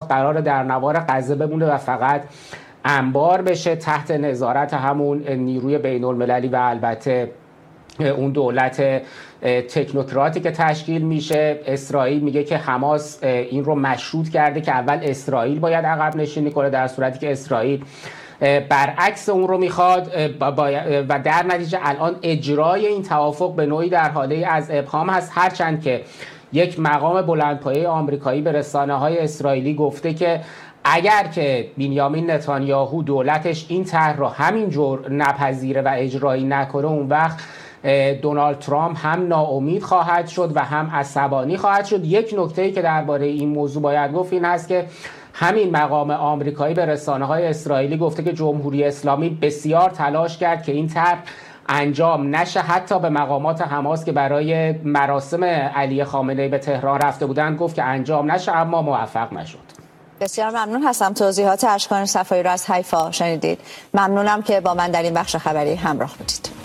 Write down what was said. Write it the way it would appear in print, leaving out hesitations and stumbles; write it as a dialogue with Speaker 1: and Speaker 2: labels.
Speaker 1: قرار در نوار غزه بمونه و فقط انبار بشه تحت نظارت همون نیروی بین المللی و البته اون دولت تکنوکراتی که تشکیل میشه. اسرائیل میگه که حماس این رو مشروط کرده که اول اسرائیل باید عقب نشینی کنه، در صورتی که اسرائیل برعکس اون رو میخواد و در نتیجه الان اجرای این توافق به نوعی در حاله از ابهام هست، هرچند که یک مقام بلندپایه آمریکایی به رسانه‌های اسرائیلی گفته که اگر که بنیامین نتانیاهو دولتش این طرح رو همینجور نپذیره و اجرایی نکنه، اون وقت دونالد ترامپ هم ناامید خواهد شد و هم عصبانی خواهد شد. یک نکته‌ای که درباره این موضوع باید گفت این هست که همین مقام آمریکایی به رسانه‌های اسرائیلی گفته که جمهوری اسلامی بسیار تلاش کرد که این طرح انجام نشه، حتی به مقامات حماس که برای مراسم علی خامنه‌ای به تهران رفته بودند گفت که انجام نشه، اما موفق نشد.
Speaker 2: بسیار ممنون هستم. توضیحات اشکان صفایی را از حیفا شنیدید. ممنونم که با من در این بخش خبری همراه بودید.